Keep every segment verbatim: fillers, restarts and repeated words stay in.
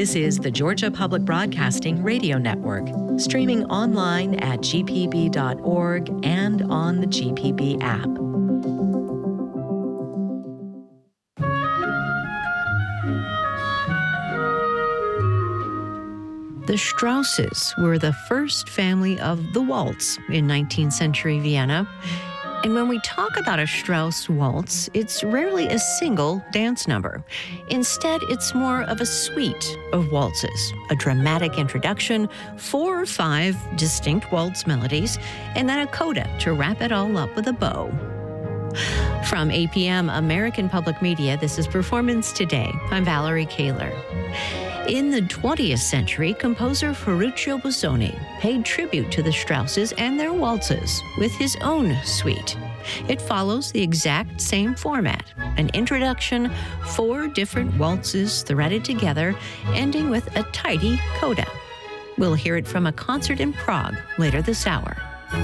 This is the Georgia Public Broadcasting Radio Network, streaming online at g p b dot org and on the G P B app. The Strausses were the first family of the waltz in nineteenth century Vienna. And when we talk about a Strauss waltz, it's rarely a single dance number. Instead, it's more of a suite of waltzes, a dramatic introduction, four or five distinct waltz melodies, and then a coda to wrap it all up with a bow. From A P M American Public Media, this is Performance Today. I'm Valerie Kaler. In the twentieth century, composer Ferruccio Busoni paid tribute to the Strausses and their waltzes with his own suite. It follows the exact same format, an introduction, four different waltzes threaded together, ending with a tidy coda. We'll hear it from a concert in Prague later this hour.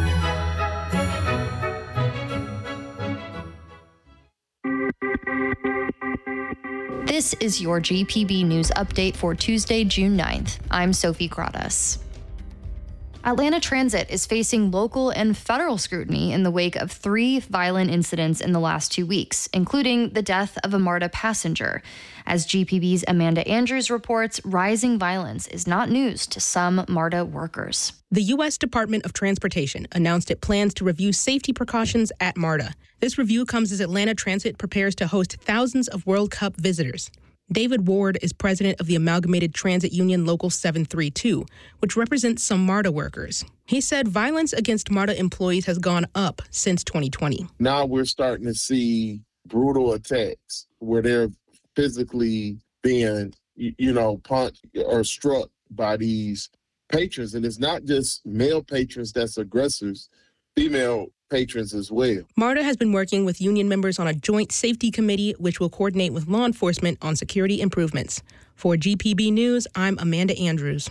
This is your G P B News Update for Tuesday, June ninth. I'm Sophie Gradas. Atlanta Transit is facing local and federal scrutiny in the wake of three violent incidents in the last two weeks, including the death of a MARTA passenger. As G P B's Amanda Andrews reports, rising violence is not news to some MARTA workers. The U S Department of Transportation announced it plans to review safety precautions at MARTA. This review comes as Atlanta Transit prepares to host thousands of World Cup visitors. David Ward is president of the Amalgamated Transit Union Local seven three two, which represents some MARTA workers. He said violence against MARTA employees has gone up since twenty twenty. Now we're starting to see brutal attacks where they're physically being, you know, punched or struck by these patrons. And it's not just male patrons that's aggressors, female patrons as well. MARTA has been working with union members on a joint safety committee, which will coordinate with law enforcement on security improvements. For G P B News, I'm Amanda Andrews.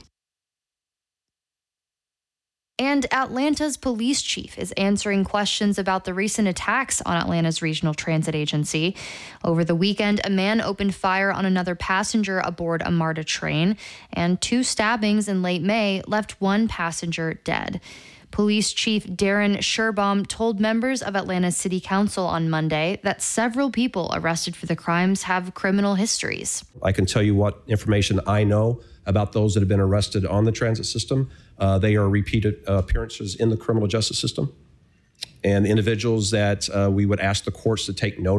And Atlanta's police chief is answering questions about the recent attacks on Atlanta's regional transit agency. Over the weekend, a man opened fire on another passenger aboard a MARTA train, and two stabbings in late May left one passenger dead. Police Chief Darren Sherbaum told members of Atlanta City Council on Monday that several people arrested for the crimes have criminal histories. I can tell you what information I know about those that have been arrested on the transit system. Uh, they are repeated uh, appearances in the criminal justice system, and individuals that uh, we would ask the courts to take note